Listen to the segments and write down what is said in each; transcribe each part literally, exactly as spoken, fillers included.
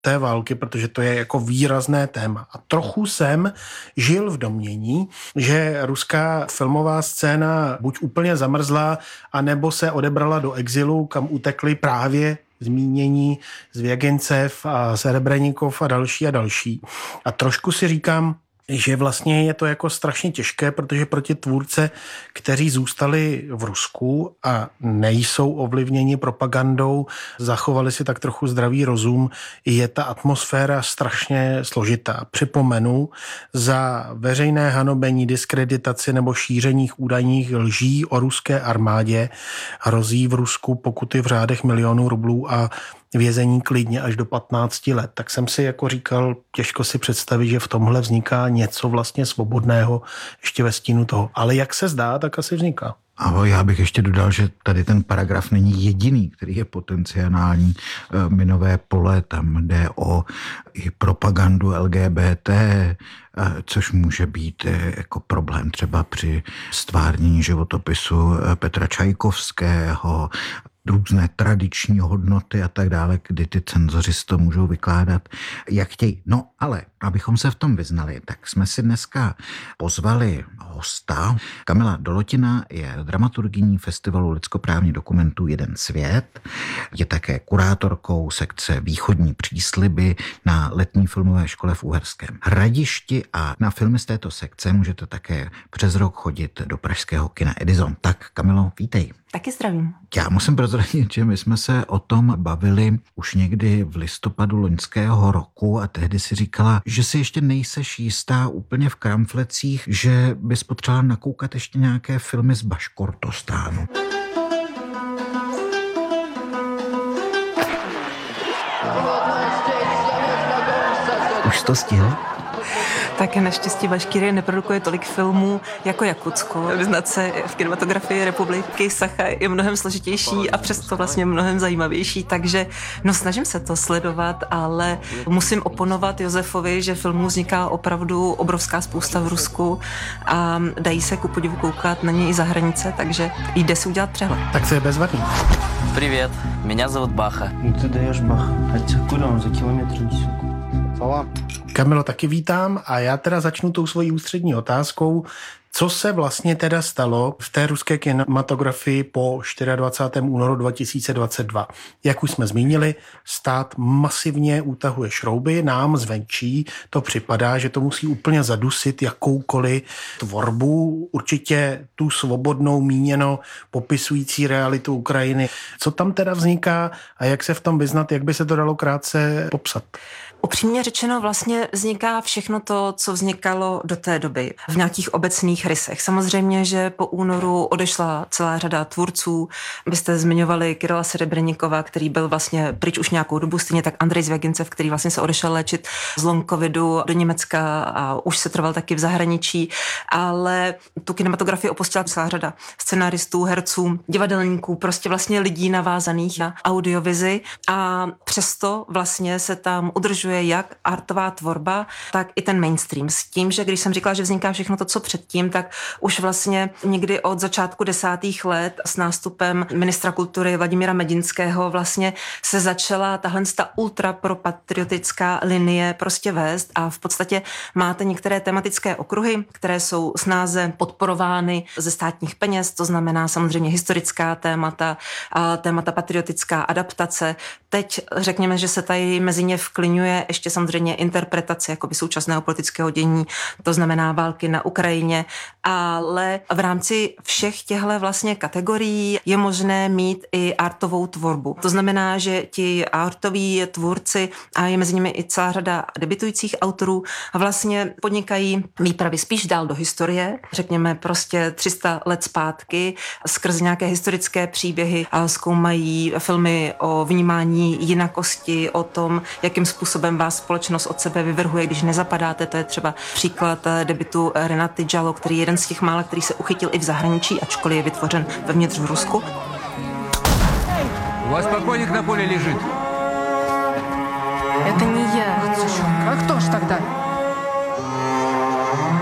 té války, protože to je jako výrazné téma. A trochu jsem žil v domnění, že ruská filmová scéna buď úplně zamrzla, anebo se odebrala do exilu, kam utekli právě zmínění Zvěgincev a Serebrenikov a další a další. A trošku si říkám, že vlastně je to jako strašně těžké, protože pro ty tvůrce, kteří zůstali v Rusku a nejsou ovlivněni propagandou, zachovali si tak trochu zdravý rozum, je ta atmosféra strašně složitá. Připomenu, za veřejné hanobení, diskreditaci nebo šíření údajných lží o ruské armádě hrozí v Rusku pokuty v řádech milionů rublů a vězení klidně až do patnácti let. Tak jsem si jako říkal, těžko si představit, že v tomhle vzniká něco vlastně svobodného ještě ve stínu toho. Ale jak se zdá, tak asi vzniká. Ahoj, já bych ještě dodal, že tady ten paragraf není jediný, který je potenciální minové pole. Tam jde o i propagandu L G B T, což může být jako problém třeba při stvárnění životopisu Petra Čajkovského, různé tradiční hodnoty a tak dále, kdy ty cenzoři to můžou vykládat, jak chtějí. No ale, abychom se v tom vyznali, tak jsme si dneska pozvali hosta. Kamila Dolotina je dramaturgyní festivalu lidskoprávních dokumentů Jeden svět. Je také kurátorkou sekce Východní přísliby na letní filmové škole v Uherském Hradišti a na filmy z této sekce můžete také přes rok chodit do pražského kina Edison. Tak Kamilo, vítej. Taky zdravím. Já musím prozradit, že my jsme se o tom bavili už někdy v listopadu loňského roku a tehdy si říkala, že si ještě nejseš jistá úplně v kramflecích, že bys potřebovala nakoukat ještě nějaké filmy z Baškortostánu. Už to stihl? Tak naštěstí Baškírie neprodukuje tolik filmů jako Jakutsko. Vyznat se v kinematografii republiky Sacha je mnohem složitější a přesto vlastně mnohem zajímavější, takže no snažím se to sledovat, ale musím oponovat Josefovi, že filmů vzniká opravdu obrovská spousta v Rusku a dají se ku podivu koukat na něj i za hranice, takže jde si udělat přehled. Tak se je bezvadný. Привет, меня зовут Баха. Ну ты даешь, Баха. А куда он за километр несет? Салам. Kamilo, taky vítám a já teda začnu tou svojí ústřední otázkou. Co se vlastně teda stalo v té ruské kinematografii po dvacátého čtvrtého února dva tisíce dvacet dva? Jak už jsme zmínili, stát masivně utahuje šrouby, nám zvenčí to připadá, že to musí úplně zadusit jakoukoliv tvorbu, určitě tu svobodnou míněno popisující realitu Ukrajiny. Co tam teda vzniká a jak se v tom vyznat, jak by se to dalo krátce popsat? Upřímně řečeno vlastně vzniká všechno to, co vznikalo do té doby v nějakých obecných rysech. Samozřejmě, že po únoru odešla celá řada tvůrců. Byste zmiňovali Kirila Serebrenikova, který byl vlastně pryč už nějakou dobu, stejně tak Andrej Zvěgincev, který vlastně se odešel léčit z long covidu do Německa a už se trval taky v zahraničí, ale tu kinematografii opustila celá řada scenaristů, herců, divadelníků, prostě vlastně lidí navázaných na audiovizi a přesto vlastně se tam udržuje jak artová tvorba, tak i ten mainstream. S tím, že když jsem říkala, že vzniká všechno to, co předtím, tak už vlastně někdy od začátku desátých let s nástupem ministra kultury Vladimíra Medinského vlastně se začala tahle ta ultrapropatriotická linie prostě vést a v podstatě máte některé tematické okruhy, které jsou snáze podporovány ze státních peněz, to znamená samozřejmě historická témata, a témata patriotická adaptace. Teď řekněme, že se tady mezi ně vkliňuje ještě samozřejmě interpretace jakoby současného politického dění, to znamená války na Ukrajině, ale v rámci všech těchto vlastně kategorií je možné mít i artovou tvorbu. To znamená, že ti artoví tvůrci a je mezi nimi i celá řada debitujících autorů vlastně podnikají výpravy spíš dál do historie, řekněme prostě tři sta let zpátky, skrz nějaké historické příběhy a zkoumají filmy o vnímání jinakosti, o tom, jakým způsobem vás společnost od sebe vyvrhuje, když nezapadáte. To je třeba příklad debutu Renaty Jalo, který je jeden z těch mála, který se uchytil i v zahraničí, ačkoliv je vytvořen vevnitř v Rusku. U vás pokojník na poli leží. Это не я. А кто ж тогда?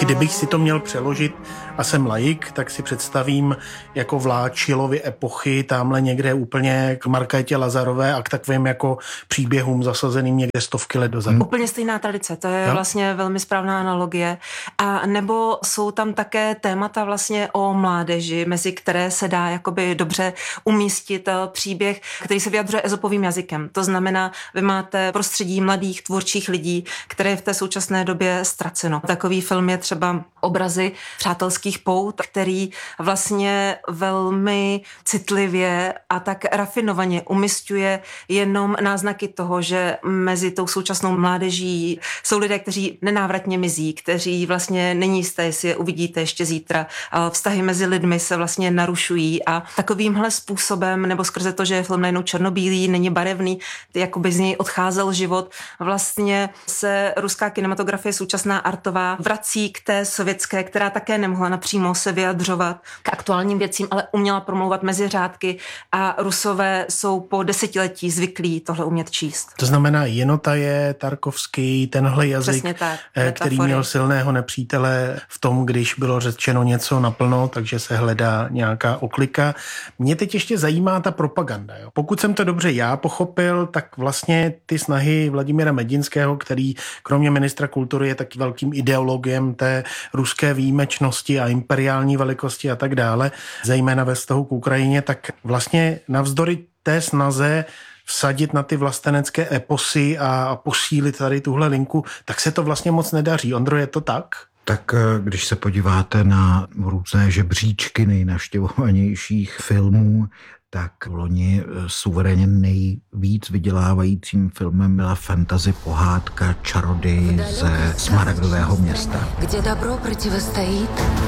Kdybych si to měl přeložit a jsem laik, tak si představím jako Vláčilovy epochy, tamhle někde úplně k Markétě Lazarové a k takovým jako příběhům zasazeným někde stovky let dozadu. Hmm. Úplně stejná tradice, to je jo? vlastně velmi správná analogie. A nebo jsou tam také témata vlastně o mládeži, mezi které se dá jakoby dobře umístit příběh, který se vyjadřuje ezopovým jazykem. To znamená, vy máte prostředí mladých tvůrčích lidí, které je v té současné době ztraceno. Takový film je třeba Obrazy přátelských pout, který vlastně velmi citlivě a tak rafinovaně umisťuje jenom náznaky toho, že mezi tou současnou mládeží jsou lidé, kteří nenávratně mizí, kteří vlastně není jisté, jestli je uvidíte ještě zítra. Vztahy mezi lidmi se vlastně narušují a takovýmhle způsobem, nebo skrze to, že je film najednou černobílý, není barevný, jakoby z něj odcházel život, vlastně se ruská kinematografie současná artová vrací k té sovětské, která také nemohla napřímo se vyjadřovat k aktuálním věcím, ale uměla promlouvat mezi řádky a Rusové jsou po desetiletí zvyklí tohle umět číst. To znamená, Jenota je Tarkovský, tenhle jazyk, tak, který měl silného nepřítele v tom, když bylo řečeno něco naplno, takže se hledá nějaká oklika. Mě teď ještě zajímá ta propaganda. Jo? Pokud jsem to dobře já pochopil, tak vlastně ty snahy Vladimíra Medinského, který kromě ministra kultury je taky velkým ideologem té ruské výjimečnosti a imperiální velikosti a tak dále, zejména ve vztahu k Ukrajině, tak vlastně navzdory té snaze vsadit na ty vlastenecké eposy a posílit tady tuhle linku, tak se to vlastně moc nedaří. Ondro, je to tak? Tak když se podíváte na různé žebříčky nejnavštěvovanějších filmů, tak v loni suverénně nejvíc vydělávajícím filmem byla fantasy pohádka Čarodej ze Smaragdového města. Kde dobro protivostojí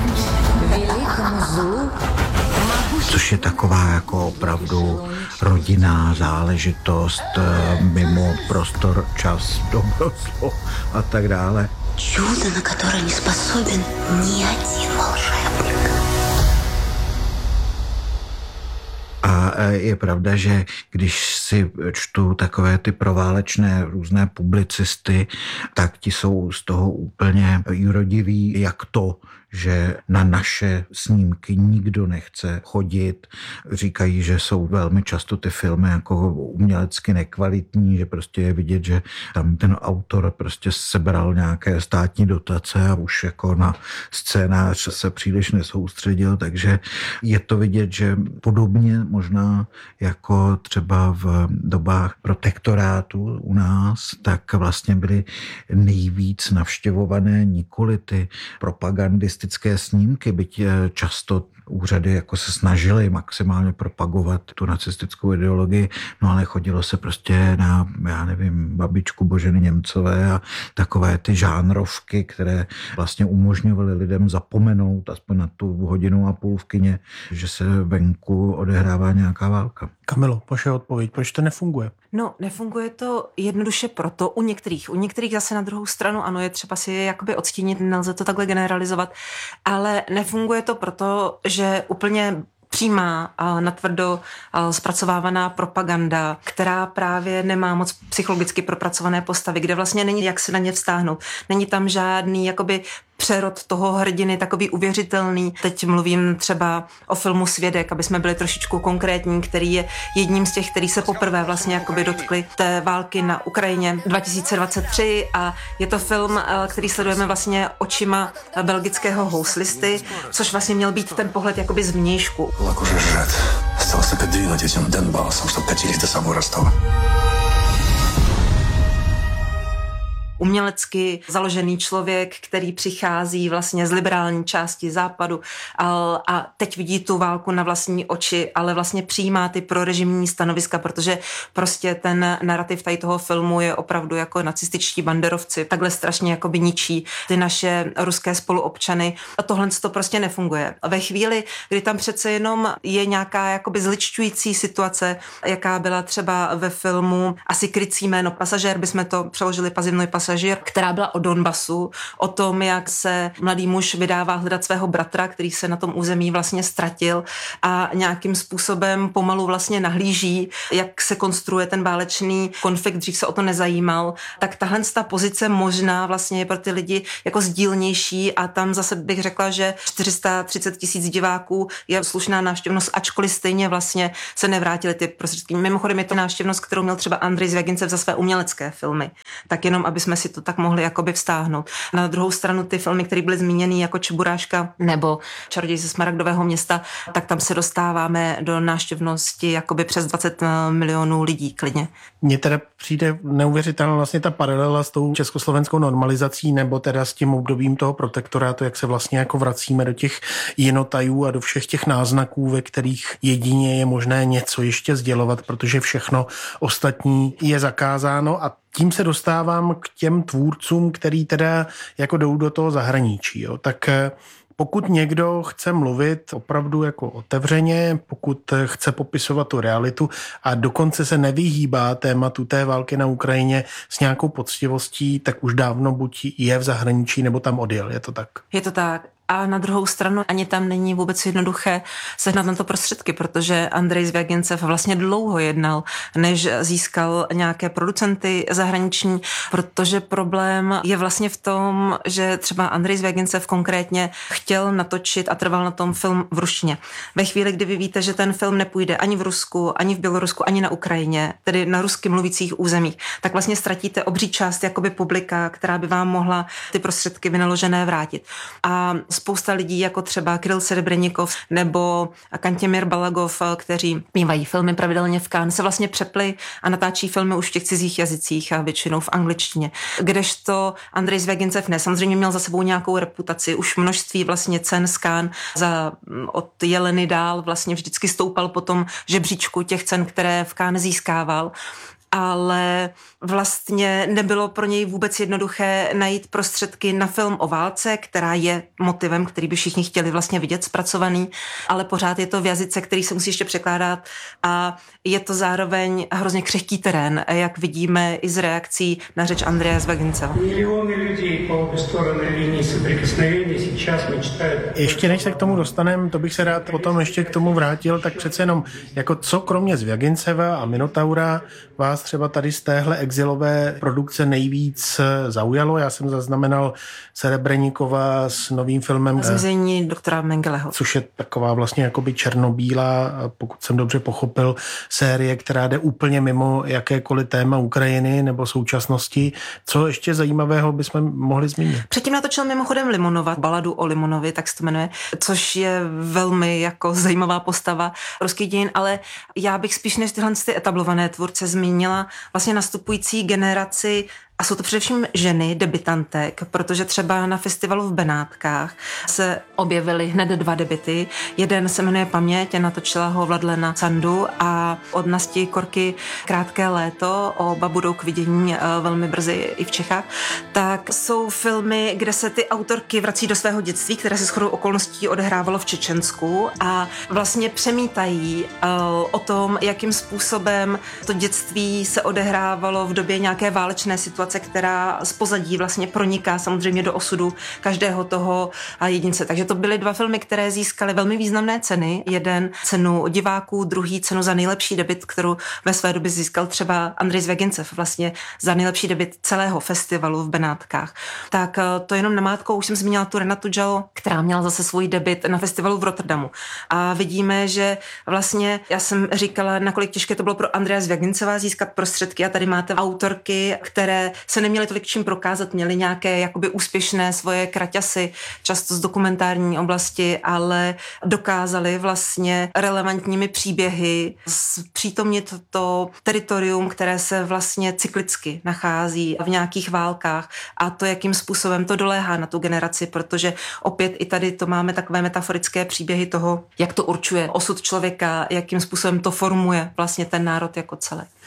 velkému zlu. Což je taková jako opravdu rodinná záležitost mimo prostor, čas, dobro, zlo a tak dále. Čudo, na které nesposoben ni один волшебник. A je pravda, že když si čtu takové ty proválečné různé publicisty, tak ti jsou z toho úplně jurodiví, jak to, že na naše snímky nikdo nechce chodit. Říkají, že jsou velmi často ty filmy jako umělecky nekvalitní, že prostě je vidět, že tam ten autor prostě sebral nějaké státní dotace a už jako na scénář se příliš nesoustředil, takže je to vidět, že podobně možná jako třeba v dobách protektorátu u nás, tak vlastně byly nejvíc navštěvované nikoli ty propagandistické snímky, byť často úřady jako se snažili maximálně propagovat tu nacistickou ideologii, no ale chodilo se prostě na, já nevím, babičku Boženy Němcové a takové ty žánrovky, které vlastně umožňovaly lidem zapomenout aspoň na tu hodinu a půl v kině, že se venku odehrává nějaká válka. Kamilo, vaše odpověď, proč to nefunguje? No, nefunguje to jednoduše proto u některých. U některých zase na druhou stranu, ano, je třeba si je jakoby odstínit, nelze to takhle generalizovat, ale nefunguje to proto, že úplně přímá a natvrdo zpracovávaná propaganda, která právě nemá moc psychologicky propracované postavy, kde vlastně není jak se na ně vztáhnout. Není tam žádný jakoby přerod toho hrdiny, takový uvěřitelný. Teď mluvím třeba o filmu Svědek, aby jsme byli trošičku konkrétní, který je jedním z těch, který se poprvé vlastně jakoby dotkli té války na Ukrajině dva tisíce dvacet tři a je to film, který sledujeme vlastně očima belgického houslisty, což vlastně měl být ten pohled jakoby zvnějšku. Кулак уже сжат. Осталось только двинуть этим Донбассом, чтобы катились до самого Ростова. Umělecky založený člověk, který přichází vlastně z liberální části západu a, a teď vidí tu válku na vlastní oči, ale vlastně přijímá ty prorežimní stanoviska, protože prostě ten narrativ tady toho filmu je opravdu jako nacističtí banderovci. Takhle strašně jakoby ničí ty naše ruské spoluobčany a tohle to prostě nefunguje. Ve chvíli, kdy tam přece jenom je nějaká jakoby zličťující situace, jaká byla třeba ve filmu Asi krycí jméno pasažér, bychom to přeložili Pazivnoj pasažér, pasažír, která byla o Donbasu, o tom, jak se mladý muž vydává hledat svého bratra, který se na tom území vlastně ztratil a nějakým způsobem pomalu vlastně nahlíží, jak se konstruuje ten válečný konflikt, dřív se o to nezajímal, tak tahle ta pozice možná vlastně je pro ty lidi jako sdílnější a tam zase bych řekla, že čtyři sta třicet tisíc diváků je slušná návštěvnost, ačkoliv stejně vlastně se nevrátily ty prostředky. Mimochodem je to návštěvnost, kterou měl třeba Andrej Zvěgincev za své umělecké filmy. Tak jenom, aby jsme si to tak mohli jakoby vztáhnout. Na druhou stranu ty filmy, které byly zmíněny jako Čeburáška nebo Čaroděj ze Smaragdového města, tak tam se dostáváme do návštěvnosti jakoby přes dvacet milionů lidí klidně. Mně teda přijde neuvěřitelná vlastně ta paralela s tou československou normalizací nebo teda s tím obdobím toho protektorátu, jak se vlastně jako vracíme do těch jinotajů a do všech těch náznaků, ve kterých jedině je možné něco ještě sdělovat, protože všechno ostatní je zakázáno a tím se dostávám k těm tvůrcům, který teda jako jdou do toho zahraničí. Jo. Tak pokud někdo chce mluvit opravdu jako otevřeně, pokud chce popisovat tu realitu a dokonce se nevyhýbá tématu té války na Ukrajině s nějakou poctivostí, tak už dávno buď je v zahraničí, nebo tam odjel. Je to tak? Je to tak. A na druhou stranu ani tam není vůbec jednoduché sehnat na to prostředky, protože Andrej Zvěgincev vlastně dlouho jednal, než získal nějaké producenty zahraniční, protože problém je vlastně v tom, že třeba Andrej Zvěgincev konkrétně chtěl natočit a trval na tom film v ruštině. Ve chvíli, kdy vy víte, že ten film nepůjde ani v Rusku, ani v Bělorusku, ani na Ukrajině, tedy na rusky mluvících územích, tak vlastně ztratíte obří část jakoby publika, která by vám mohla ty prostředky vynaložené vrátit. A spousta lidí, jako třeba Kirill Serebrennikov nebo Kantěmir Balagov, kteří mývají filmy pravidelně v Cannes, se vlastně přepli a natáčí filmy už v těch cizích jazycích a většinou v angličtině. Kdežto Andrej Zvěgincev ne, samozřejmě měl za sebou nějakou reputaci, už množství vlastně cen z Cannes za od Jeleny dál vlastně vždycky stoupal po tom žebříčku těch cen, které v Cannes získával. Ale vlastně nebylo pro něj vůbec jednoduché najít prostředky na film o válce, která je motivem, který by všichni chtěli vlastně vidět zpracovaný, ale pořád je to v jazyce, který se musí ještě překládat a je to zároveň hrozně křehký terén, jak vidíme i z reakcí na řeč Andreje Zvěginceva. Miliony lidí po obě strany linii sopřikosnovení сейчас mečtají. Ještě než se k tomu dostaneme, to bych se rád potom ještě k tomu vrátil, tak přece jenom, jako co kromě Zvěginceva a Minotaura vás třeba tady z téhle exilové produkce nejvíc zaujalo? Já jsem zaznamenal Serebrennikova s novým filmem Zmizení doktora Mengeleho. Což je taková vlastně jakoby černobílá, pokud jsem dobře pochopil, série, která jde úplně mimo jakékoliv téma Ukrajiny nebo současnosti. Co ještě zajímavého bychom mohli zmínit? Předtím natočil mimochodem Limonova, baladu o Limonovi, tak se to jmenuje, což je velmi jako zajímavá postava ruských dějin, ale já bych spíš než tyhle ty etablované tvůrce zmínila vlastně nastupující generaci. A jsou to především ženy, debitantek, protože třeba na festivalu v Benátkách se objevily hned dva debity. Jeden se jmenuje Paměť, natočila ho Vladlena Sandu a od Nasti Korky Krátké léto, oba budou k vidění velmi brzy i v Čechách. Tak jsou filmy, kde se ty autorky vrací do svého dětství, které se shodou okolností odehrávalo v Čečensku a vlastně přemítají o tom, jakým způsobem to dětství se odehrávalo v době nějaké válečné situace, která z pozadí vlastně proniká samozřejmě do osudu každého toho jedince. Takže to byly dva filmy, které získaly velmi významné ceny. Jeden cenu diváků, druhý cenu za nejlepší debut, kterou ve své době získal třeba Andrej Zvěgincev vlastně za nejlepší debut celého festivalu v Benátkách. Tak to jenom namátkou, už jsem zmínila tu Renatu Jalo, která měla zase svůj debut na festivalu v Rotterdamu. A vidíme, že vlastně, já jsem říkala, nakolik těžké to bylo pro Andreje Zvěginceva získat prostředky a tady máte autorky, které se neměli tolik čím prokázat, měli nějaké jakoby úspěšné svoje kraťasy, často z dokumentární oblasti, ale dokázali vlastně relevantními příběhy zpřítomnit to teritorium, které se vlastně cyklicky nachází v nějakých válkách a to, jakým způsobem to doléhá na tu generaci, protože opět i tady to máme takové metaforické příběhy toho, jak to určuje osud člověka, jakým způsobem to formuje vlastně ten národ jako celek.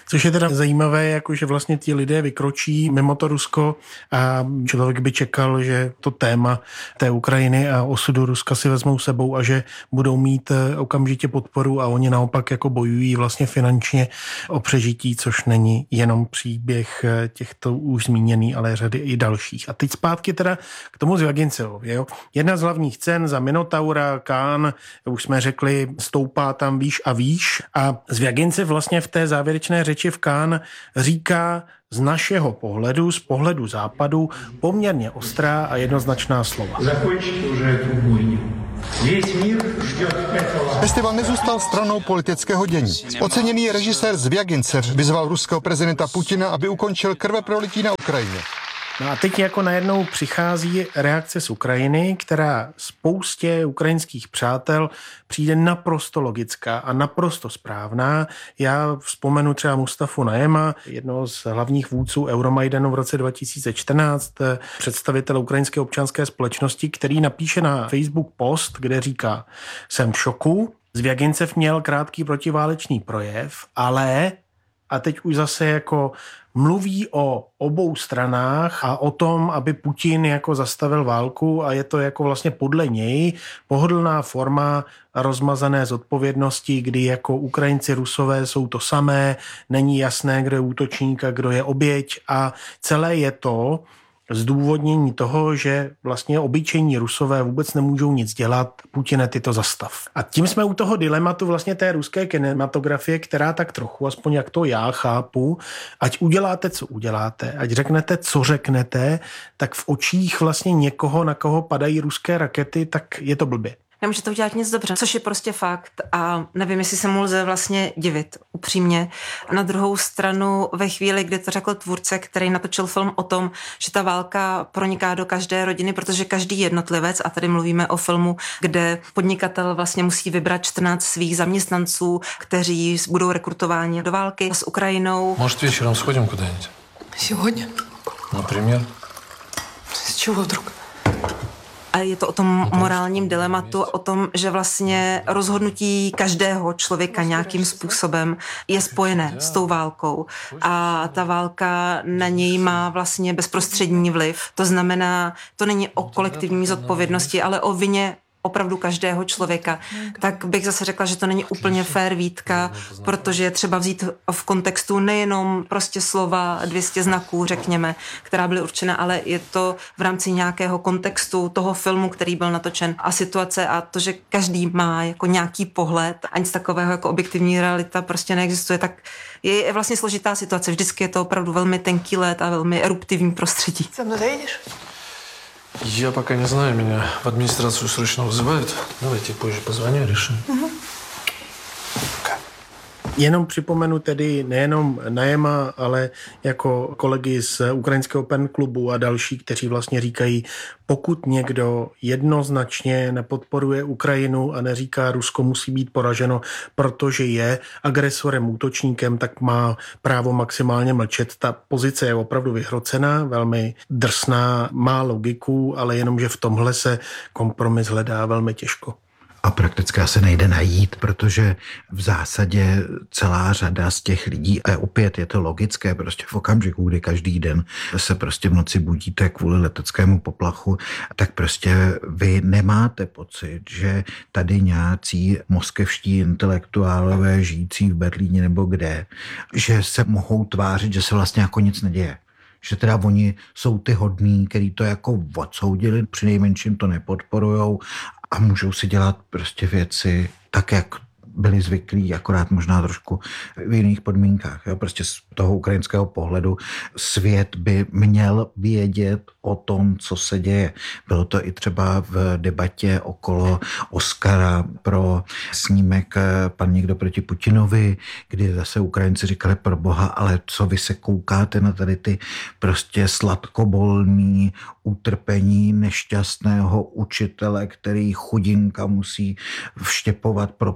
Což je teda zajímavé, jako že vlastně ti lidé vykročí mimo to Rusko a člověk by čekal, že to téma té Ukrajiny a osudu Ruska si vezmou sebou a že budou mít okamžitě podporu a oni naopak jako bojují vlastně finančně o přežití, což není jenom příběh těchto už zmíněný, ale řady i dalších. A teď zpátky teda k tomu Zvjagincevovi. Jo? Jedna z hlavních cen za Minotaura, Cannes, už jsme řekli, stoupá tam výš a výš a Zvjagincev vlastně v té závěrečné řeči v Cannes říká z našeho pohledu, z pohledu západu, poměrně ostrá a jednoznačná slova. Закончите уже эту бойню. Весь мир ждет этого. Festival nezůstal stranou politického dění. Oceněný režisér Zvjagincev vyzval ruského prezidenta Putina, aby ukončil krveprolití na Ukrajině. No a teď jako najednou přichází reakce z Ukrajiny, která spoustě ukrajinských přátel přijde naprosto logická a naprosto správná. Já vzpomenu třeba Mustafu Najema, jednoho z hlavních vůdců Euromajdanu v roce dva tisíce čtrnáct, představitel ukrajinské občanské společnosti, který napíše na Facebook post, kde říká: jsem v šoku, Zvjagincev měl krátký protiválečný projev, ale, a teď už zase jako mluví o obou stranách a o tom, aby Putin jako zastavil válku a je to jako vlastně podle něj pohodlná forma rozmazané zodpovědnosti, kdy jako Ukrajinci, Rusové jsou to samé, není jasné, kdo je útočník a kdo je oběť a celé je to zdůvodnění toho, že vlastně obyčejní Rusové vůbec nemůžou nic dělat, Putine, ty to zastav. A tím jsme u toho dilematu vlastně té ruské kinematografie, která tak trochu, aspoň jak to já chápu, ať uděláte, co uděláte, ať řeknete, co řeknete, tak v očích vlastně někoho, na koho padají ruské rakety, tak je to blbě. Nemůže to udělat nic dobře, což je prostě fakt a nevím, jestli se mu lze vlastně divit, upřímně. Na druhou stranu ve chvíli, kdy to řekl tvůrce, který natočil film o tom, že ta válka proniká do každé rodiny, protože každý jednotlivec, a tady mluvíme o filmu, kde podnikatel vlastně musí vybrat čtrnáct svých zaměstnanců, kteří budou rekrutováni do války s Ukrajinou. Может, вечером сходим куда-нибудь? Сегодня? Например? С чего вдруг? A je to o tom morálním dilematu, o tom, že vlastně rozhodnutí každého člověka nějakým způsobem je spojené s tou válkou. A ta válka na něj má vlastně bezprostřední vliv. To znamená, to není o kolektivní zodpovědnosti, ale o vině opravdu každého člověka, tak bych zase řekla, že to není úplně fair výtka, protože je třeba vzít v kontextu nejenom prostě slova dvě stě znaků, řekněme, která byly určena, ale je to v rámci nějakého kontextu toho filmu, který byl natočen a situace a to, že každý má jako nějaký pohled a nic takového jako objektivní realita prostě neexistuje, tak je vlastně složitá situace. Vždycky je to opravdu velmi tenký led a velmi eruptivní prostředí. Со мной заедешь? Я пока не знаю, меня в администрацию срочно вызывают. Давайте позже позвоню и решим. Угу. Jenom připomenu tedy nejenom Najema, ale jako kolegy z ukrajinského pen klubu a další, kteří vlastně říkají, pokud někdo jednoznačně nepodporuje Ukrajinu a neříká, Rusko musí být poraženo, protože je agresorem, útočníkem, tak má právo maximálně mlčet. Ta pozice je opravdu vyhrocená, velmi drsná, má logiku, ale jenom, že v tomhle se kompromis hledá velmi těžko. A prakticky se nejde najít, protože v zásadě celá řada z těch lidí, a opět je to logické, prostě v okamžiku, kdy každý den se prostě v noci budíte kvůli leteckému poplachu, tak prostě vy nemáte pocit, že tady nějací moskevští intelektuálové žijící v Berlíně nebo kde, že se mohou tvářit, že se vlastně jako nic neděje. Že teda oni jsou ty hodní, který to jako odsoudili, přinejmenším to nepodporujou a můžou si dělat prostě věci tak, jak byli zvyklí, akorát možná trošku v jiných podmínkách. Jo? Prostě z toho ukrajinského pohledu svět by měl vědět o tom, co se děje. Bylo to i třeba v debatě okolo Oscara pro snímek Pan někdo proti Putinovi, kdy zase Ukrajinci říkali, pro boha, ale co vy se koukáte na tady ty prostě sladkobolný utrpení nešťastného učitele, který chudinka musí vštěpovat propagandu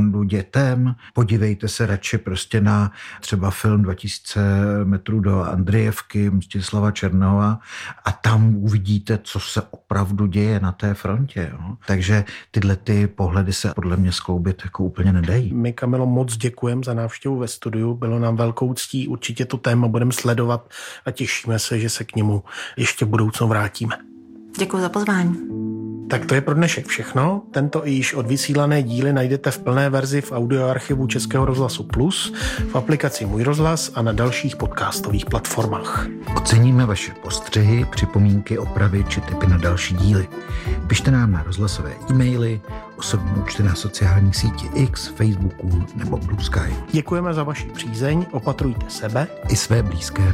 propagandu dětem, podívejte se radši prostě na třeba film dva tisíce metrů do Andrijevky Mstislava Černohova a tam uvidíte, co se opravdu děje na té frontě. Jo. Takže tyhle ty pohledy se podle mě skloubit jako úplně nedají. My, Kamilo, moc děkujeme za návštěvu ve studiu, bylo nám velkou ctí, určitě to téma budeme sledovat a těšíme se, že se k němu ještě v budoucnu vrátíme. Děkuji za pozvání. Tak to je pro dnešek všechno. Tento i již odvysílané díly najdete v plné verzi v audioarchivu Českého rozhlasu Plus, v aplikaci Můj rozhlas a na dalších podcastových platformách. Oceníme vaše postřehy, připomínky, opravy či tipy na další díly. Pište nám na rozhlasové e-maily, osobní účty na sociální síti X, Facebooku nebo Blue Sky. Děkujeme za vaši přízeň, opatrujte sebe i své blízké.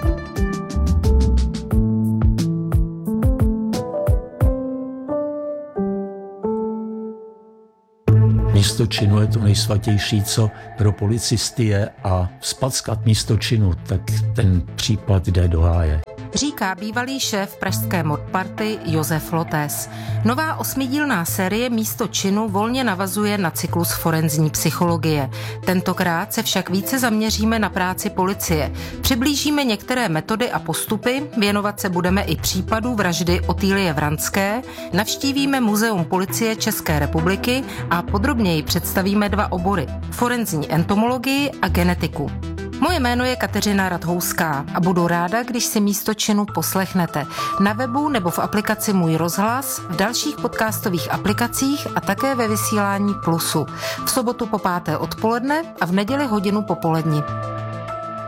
Místo činu je to nejsvatější, co pro policisty je, a vzpackat místo činu, tak ten případ jde do háje. Říká bývalý šéf pražské modparty Josef Lotés. Nová osmidílná série Místo činu volně navazuje na cyklus forenzní psychologie. Tentokrát se však více zaměříme na práci policie. Přiblížíme některé metody a postupy, věnovat se budeme i případu vraždy Otýlie Vranské, navštívíme Muzeum policie České republiky a podrobněji představíme dva obory – forenzní entomologii a genetiku. Moje jméno je Kateřina Radhouská a budu ráda, když si Místo činu poslechnete na webu nebo v aplikaci Můj rozhlas, v dalších podcastových aplikacích a také ve vysílání Plusu. V sobotu po páté odpoledne a v neděli hodinu popolední.